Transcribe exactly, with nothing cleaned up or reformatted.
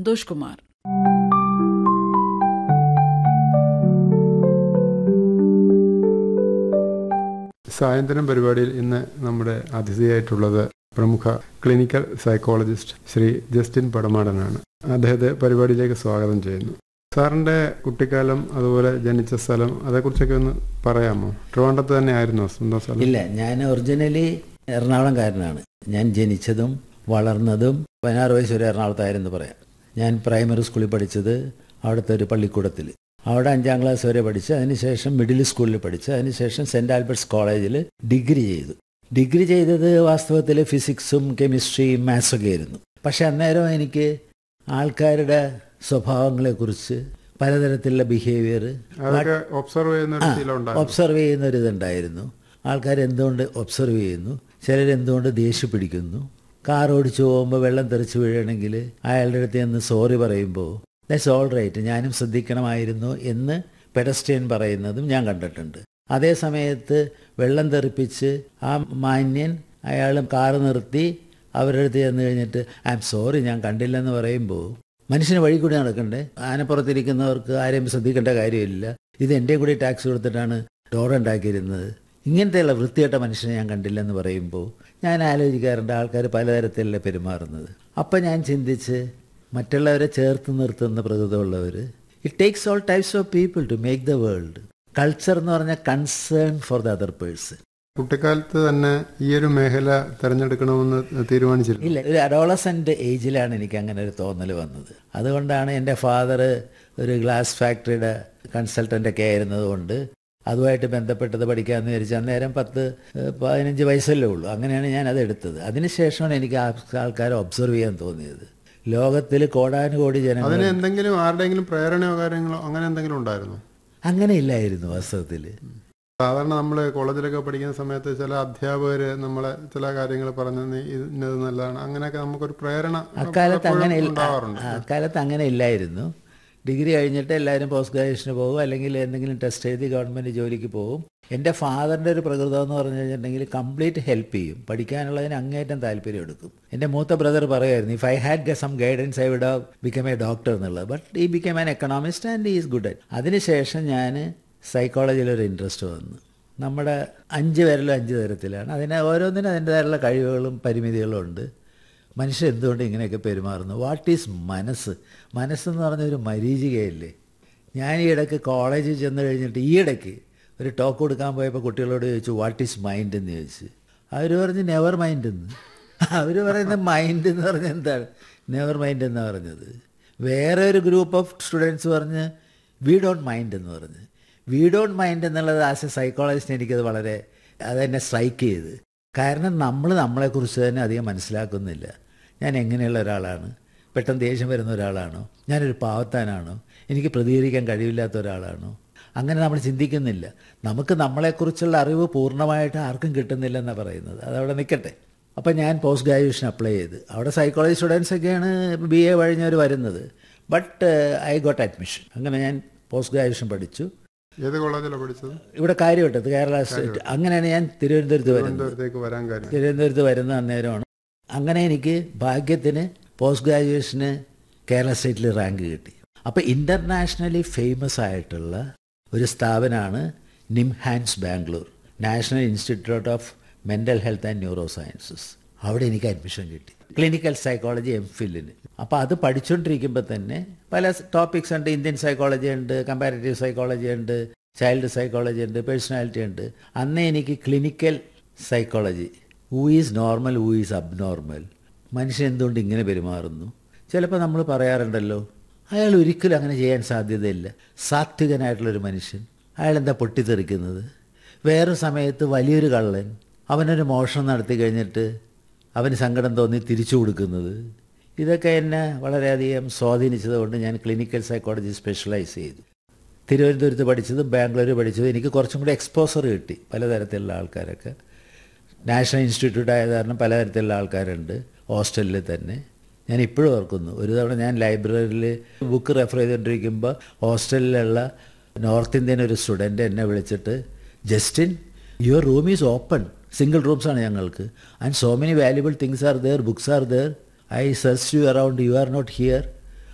സന്തോഷ് കുമാർ. സായന്തനം പരിപാടിയിൽ ഇന്ന് നമ്മുടെ അതിഥിയായിട്ടുള്ളത് പ്രമുഖ ക്ലിനിക്കൽ സൈക്കോളജിസ്റ്റ് ശ്രീ ജസ്റ്റിൻ പടമാടനാണ്. അദ്ദേഹത്തെ പരിപാടിയിലേക്ക് സ്വാഗതം ചെയ്യുന്നു. സാറിൻ്റെ കുട്ടിക്കാലം, അതുപോലെ ജനിച്ച സ്ഥലം, അതേക്കുറിച്ചൊക്കെ ഒന്ന് പറയാമോ? ട്രിവാൻഡ്രത്ത് തന്നെ ആയിരുന്നോ സ്വന്തം സ്ഥലം? ഇല്ല, ഞാൻ ഒറിജിനലി എറണാകുളംകാരനാണ്. ഞാൻ ജനിച്ചതും വളർന്നതും പതിനാറ് വയസ്സ് വരെ എറണാകുളത്തായിരുന്നു പറയാം. ഞാൻ പ്രൈമറി സ്കൂളിൽ പഠിച്ചത് അവിടുത്തെ ഒരു പള്ളിക്കൂടത്തിൽ. അവിടെ അഞ്ചാം ക്ലാസ് വരെ പഠിച്ച് അതിനുശേഷം മിഡിൽ സ്കൂളിൽ പഠിച്ച് അതിനുശേഷം സെൻറ് ആൽബർട്ട്സ് കോളേജിൽ ഡിഗ്രി ചെയ്തു. ഡിഗ്രി ചെയ്തത് വാസ്തവത്തിൽ ഫിസിക്സും കെമിസ്ട്രിയും മാത്സൊക്കെ ആയിരുന്നു. പക്ഷെ അന്നേരം എനിക്ക് ആൾക്കാരുടെ സ്വഭാവങ്ങളെക്കുറിച്ച്, പലതരത്തിലുള്ള ബിഹേവിയർ ഒബ്സർവ് ചെയ്യുന്ന ഒരു ഇതുണ്ടായിരുന്നു. ആൾക്കാർ എന്തുകൊണ്ട് ഒബ്സർവ് ചെയ്യുന്നു, ചിലരെന്തുകൊണ്ട് ദേഷ്യം പിടിക്കുന്നു, കാർ ഓടിച്ചു പോകുമ്പോൾ വെള്ളം തെറിച്ച് വീഴണമെങ്കിൽ അയാളുടെ അടുത്ത് നിന്ന് സോറി പറയുമ്പോൾ ദാറ്റ്സ് ഓൾ റൈറ്റ്, ഞാനും ശ്രദ്ധിക്കണമായിരുന്നു എന്ന് പെഡസ്ട്രിയൻ പറയുന്നതും ഞാൻ കണ്ടിട്ടുണ്ട്. അതേ സമയത്ത് വെള്ളം തെറിപ്പിച്ച് ആ മാന്യൻ അയാൾ കാറ് നിർത്തി അവരുടെ അടുത്ത് ചെന്ന് കഴിഞ്ഞിട്ട് ഐ എം സോറി ഞാൻ കണ്ടില്ലെന്ന് പറയുമ്പോൾ മനുഷ്യന് വഴി കൂടി നടക്കണ്ടേ? ആനപ്പുറത്തിരിക്കുന്നവർക്ക് ആരെയും ശ്രദ്ധിക്കേണ്ട കാര്യമില്ല. ഇത് എൻ്റെ കൂടി ടാക്സ് കൊടുത്തിട്ടാണ് ഡോർ ഉണ്ടാക്കിയിരുന്നത്. ഇങ്ങനത്തെയുള്ള വൃത്തികെട്ട മനുഷ്യനെ ഞാൻ കണ്ടില്ലെന്ന് പറയുമ്പോൾ ഞാൻ ആലോചിക്കാറുണ്ട് ആൾക്കാർ പലതരത്തിലല്ലേ പെരുമാറുന്നത്. അപ്പം ഞാൻ ചിന്തിച്ച് മറ്റുള്ളവരെ ചേർത്ത് നിർത്തുന്ന പ്രകൃതമുള്ളവർ, it takes all types of people to make the world. Culture എന്ന് പറഞ്ഞാൽ concern for the other person. കുട്ടിക്കാലത്ത് തന്നെ ഈ ഒരു മേഖല തിരഞ്ഞെടുക്കണമെന്ന് തീരുമാനിച്ചിരുന്നു? ഇല്ല, ഒരു അഡോളസെൻ്റ് ഏജിലാണ് എനിക്ക് അങ്ങനെ ഒരു തോന്നൽ വന്നത്. അതുകൊണ്ടാണ് എൻ്റെ ഫാദർ ഒരു ഗ്ലാസ് ഫാക്ടറിയുടെ കൺസൾട്ടൻ്റൊക്കെ ആയിരുന്നതുകൊണ്ട് അതുമായിട്ട് ബന്ധപ്പെട്ടത് പഠിക്കാമെന്ന് വിചാരിച്ചു. അന്നേരം പത്ത് പതിനഞ്ച് വയസ്സല്ലേ ഉള്ളൂ. അങ്ങനെയാണ് ഞാൻ അത് എടുത്തത്. അതിനുശേഷമാണ് എനിക്ക് ആൾക്കാരെ ഒബ്സർവ് ചെയ്യാൻ തോന്നിയത്. ലോകത്തിൽ കോടാനുകോടി ജനങ്ങൾ. അതിന് എന്തെങ്കിലും ആരുടെയെങ്കിലും പ്രേരണയോ കാര്യങ്ങളോ അങ്ങനെ എന്തെങ്കിലും ഉണ്ടായിരുന്നു? അങ്ങനെ ഇല്ലായിരുന്നു വാസ്തവത്തിൽ. സാധാരണ നമ്മൾ കോളേജിലൊക്കെ പഠിക്കുന്ന സമയത്ത് ചില അധ്യാപകർ നമ്മളെ ചില കാര്യങ്ങൾ പറഞ്ഞ് ഇന്നത് നല്ലതാണ്, അങ്ങനെയൊക്കെ നമുക്കൊരു പ്രേരണ അക്കാലത്ത് അങ്ങനെ അക്കാലത്ത് അങ്ങനെ ഇല്ലായിരുന്നു. ഡിഗ്രി കഴിഞ്ഞിട്ട് എല്ലാവരും പോസ്റ്റ് ഗ്രാജുവേഷന് പോകും, അല്ലെങ്കിൽ എന്തെങ്കിലും ടെസ്റ്റ് എഴുതി ഗവൺമെൻറ് ജോലിക്ക് പോകും. എൻ്റെ ഫാദറിൻ്റെ ഒരു പ്രകൃതം എന്ന് പറഞ്ഞു കഴിഞ്ഞിട്ടുണ്ടെങ്കിൽ കംപ്ലീറ്റ് ഹെൽപ്പ് ചെയ്യും, പഠിക്കാനുള്ളതിന് അങ്ങേറ്റം താല്പര്യം എടുക്കും. എൻ്റെ മൂത്ത ബ്രദർ പറയുമായിരുന്നു if I had some guidance I would have become A doctor എന്നുള്ളത്. ബട്ട് ഈ become an economist and is good at. അതിനുശേഷം ഞാൻ സൈക്കോളജിയിലൊരു ഇൻട്രസ്റ്റ് വന്നു. നമ്മുടെ അഞ്ച് പേരിലും അഞ്ച് തരത്തിലാണ്. അതിന് ഓരോന്നിനും അതിൻ്റേതായുള്ള കഴിവുകളും പരിമിതികളും ഉണ്ട്. മനുഷ്യൻ എന്തുകൊണ്ട് ഇങ്ങനെയൊക്കെ പെരുമാറുന്നു? വാട്ട് ഈസ് മനസ്സ്? മനസ്സെന്ന് പറഞ്ഞൊരു മരീചികയല്ലേ. ഞാൻ ഈ ഇടയ്ക്ക് കോളേജിൽ ചെന്ന് കഴിഞ്ഞിട്ട് ഈ ഇടയ്ക്ക് ഒരു ടോക്ക് കൊടുക്കാൻ പോയപ്പോൾ കുട്ടികളോട് ചോദിച്ചു വാട്ട് ഈസ് മൈൻഡ് എന്ന് ചോദിച്ചു. അവർ പറഞ്ഞ് നെവർ മൈൻഡ് എന്ന്. അവർ പറയുന്ന മൈൻഡ് എന്ന് പറഞ്ഞാൽ എന്താണ്? നെവർ മൈൻഡ് എന്നാണ് പറഞ്ഞത്. വേറെ ഒരു ഗ്രൂപ്പ് ഓഫ് സ്റ്റുഡൻസ് പറഞ്ഞ് വി ഡോണ്ട് മൈൻഡ് എന്ന് പറഞ്ഞ്. വി ഡോണ്ട് മൈൻഡ് എന്നുള്ളത് ആസ് എ സൈക്കോളജിസ്റ്റ് എനിക്കത് വളരെ അതെന്നെ സ്ട്രൈക്ക് ചെയ്ത്. കാരണം നമ്മൾ നമ്മളെക്കുറിച്ച് തന്നെ അധികം മനസ്സിലാക്കുന്നില്ല. ഞാൻ എങ്ങനെയുള്ള ഒരാളാണ്? പെട്ടെന്ന് ദേഷ്യം വരുന്ന ഒരാളാണോ? ഞാനൊരു പാവത്താനാണോ? എനിക്ക് പ്രതികരിക്കാൻ കഴിവില്ലാത്ത ഒരാളാണോ? അങ്ങനെ നമ്മൾ ചിന്തിക്കുന്നില്ല. നമുക്ക് നമ്മളെക്കുറിച്ചുള്ള അറിവ് പൂർണ്ണമായിട്ട് ആർക്കും കിട്ടുന്നില്ലെന്നാണ് പറയുന്നത്. അതവിടെ നിൽക്കട്ടെ. അപ്പം ഞാൻ പോസ്റ്റ് ഗ്രാജുവേഷൻ അപ്ലൈ ചെയ്ത് അവിടെ സൈക്കോളജി സ്റ്റുഡൻസൊക്കെയാണ് ബി എ കഴിഞ്ഞവർ വരുന്നത്. But I got admission. അങ്ങനെ ഞാൻ പോസ്റ്റ് ഗ്രാജുവേഷൻ പഠിച്ചു. ഏത് കോളേജിലാണ് പഠിച്ചത്? ഇവിടെ കാര്യവട്ടത്ത്, കേരള സ്റ്റേറ്റ്. അങ്ങനെയാണ് ഞാൻ തിരുവനന്തപുരത്ത് വരുന്നത്. തിരുവനന്തപുരത്ത് വരുന്ന അന്നേരമാണ്. അങ്ങനെ എനിക്ക് ഭാഗ്യത്തിന് പോസ്റ്റ് ഗ്രാജുവേഷന് കേരള സ്റ്റേറ്റിൽ റാങ്ക് കിട്ടി. അപ്പോൾ ഇൻ്റർനാഷണലി ഫേമസ് ആയിട്ടുള്ള ഒരു സ്ഥാപനമാണ് NIMHANS Bangalore, national institute of mental health and neuro sciences. അവിടെ എനിക്ക് അഡ്മിഷൻ കിട്ടി ക്ലിനിക്കൽ സൈക്കോളജി എം ഫില്ലിന്. അപ്പോൾ അത് പഠിച്ചുകൊണ്ടിരിക്കുമ്പോൾ തന്നെ പല ടോപ്പിക്സ് ഉണ്ട്. ഇന്ത്യൻ സൈക്കോളജി ഉണ്ട്, കമ്പാരിറ്റീവ് സൈക്കോളജി ഉണ്ട്, ചൈൽഡ് സൈക്കോളജി ഉണ്ട്, പേഴ്സണാലിറ്റി ഉണ്ട്. അന്നേ എനിക്ക് clinical psychology, who is normal, who is abnormal, മനുഷ്യൻ എന്തുകൊണ്ട് ഇങ്ങനെ പെരുമാറുന്നു. ചിലപ്പോൾ നമ്മൾ പറയാറുണ്ടല്ലോ അയാൾ ഒരിക്കലും അങ്ങനെ ചെയ്യാൻ സാധ്യതയില്ല, സാത്വികനായിട്ടുള്ളൊരു മനുഷ്യൻ, അയാളെന്താ പൊട്ടിത്തെറിക്കുന്നത്. വേറെ സമയത്ത് വലിയൊരു കള്ളൻ അവനൊരു മോഷണം നടത്തി കഴിഞ്ഞിട്ട് അവന് സങ്കടം തോന്നി തിരിച്ചു കൊടുക്കുന്നത്. ഇതൊക്കെ എന്നെ വളരെയധികം സ്വാധീനിച്ചതുകൊണ്ട് ഞാൻ ക്ലിനിക്കൽ സൈക്കോളജി സ്പെഷ്യലൈസ് ചെയ്തു. തിരുവനന്തപുരത്ത് പഠിച്ചതും ബാംഗ്ലൂർ പഠിച്ചതും എനിക്ക് കുറച്ചും കൂടി എക്സ്പോസർ കിട്ടി. പലതരത്തിലുള്ള ആൾക്കാരൊക്കെ നാഷണൽ ഇൻസ്റ്റിറ്റ്യൂട്ട് ആയ കാരണം പലതരത്തിലുള്ള ആൾക്കാരുണ്ട് ഹോസ്റ്റലിൽ തന്നെ. ഞാൻ ഇപ്പോഴും ഓർക്കുന്നു, ഒരു തവണ ഞാൻ ലൈബ്രറിയിൽ ബുക്ക് റെഫർ ചെയ്തുകൊണ്ടിരിക്കുമ്പോൾ ഹോസ്റ്റലിലുള്ള നോർത്ത് ഇന്ത്യൻ ഒരു സ്റ്റുഡൻറ്റ് എന്നെ വിളിച്ചിട്ട് Justin your room is open, single റൂംസാണ് ഞങ്ങൾക്ക്, and so many valuable things are there, books are there, I search U around, you are not here.